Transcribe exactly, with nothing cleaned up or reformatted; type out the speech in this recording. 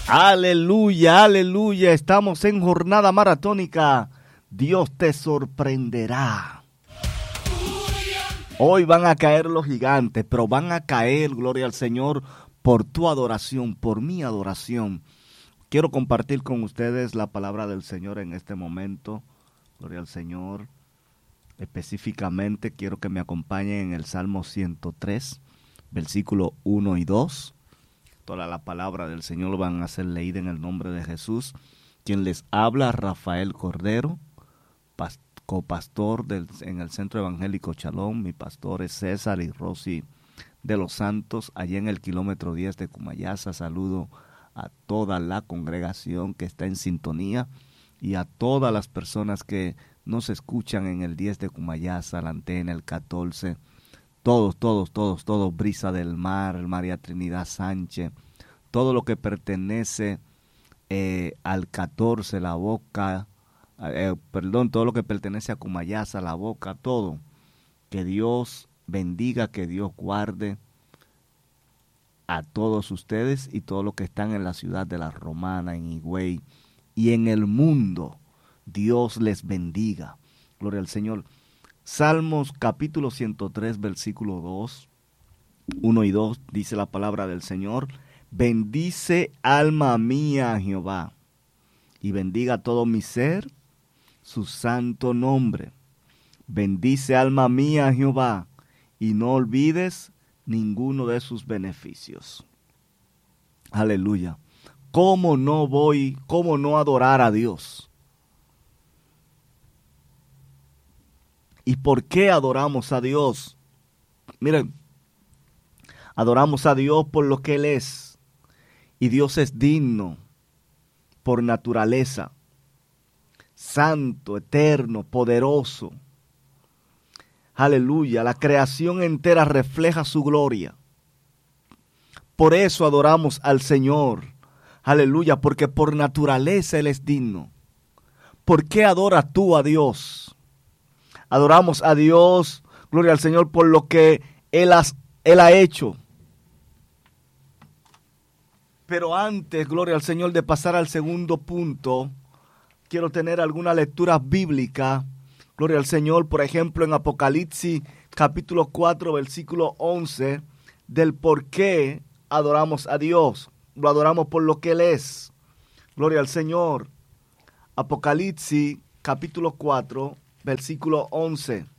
Aleluya, aleluya. Estamos en jornada maratónica. Dios te sorprenderá. Hoy van a caer los gigantes, pero van a caer, gloria al Señor, por tu adoración, por mi adoración. Quiero compartir con ustedes la palabra del Señor en este momento. Gloria al Señor. Específicamente quiero que me acompañen en el Salmo ciento tres, versículo uno y dos. Toda la palabra del Señor van a ser leída en el nombre de Jesús. Quien les habla, Rafael Cordero, past- copastor del, en el Centro Evangélico Shalom. Mi pastor es César y Rosy de los Santos, allá en el kilómetro diez de Cumayasa. Saludo a toda la congregación que está en sintonía y a todas las personas que nos escuchan en el diez de Cumayasa, la antena, el catorce. Todos, todos, todos, todos, Brisa del Mar, María Trinidad Sánchez, todo lo que pertenece eh, al catorce, La Boca, eh, perdón, todo lo que pertenece a Cumayasa, La Boca, todo. Que Dios bendiga, que Dios guarde a todos ustedes y todos los que están en la ciudad de La Romana, en Higüey y en el mundo. Dios les bendiga. Gloria al Señor. Salmos capítulo ciento tres, versículo dos, uno y dos, dice la palabra del Señor. Bendice alma mía a Jehová, y bendiga todo mi ser su santo nombre. Bendice alma mía a Jehová, y no olvides ninguno de sus beneficios. Aleluya. ¿Cómo no voy, cómo no adorar a Dios? ¿Y por qué adoramos a Dios? Miren, adoramos a Dios por lo que Él es. Y Dios es digno por naturaleza. Santo, eterno, poderoso. Aleluya, la creación entera refleja su gloria. Por eso adoramos al Señor. Aleluya, porque por naturaleza Él es digno. ¿Por qué adoras tú a Dios? Adoramos a Dios, gloria al Señor, por lo que Él, has, Él ha hecho. Pero antes, gloria al Señor, de pasar al segundo punto, quiero tener alguna lectura bíblica. Gloria al Señor, por ejemplo, en Apocalipsis capítulo cuatro, versículo once, del por qué adoramos a Dios. Lo adoramos por lo que Él es. Gloria al Señor. Apocalipsis capítulo cuatro, versículo once.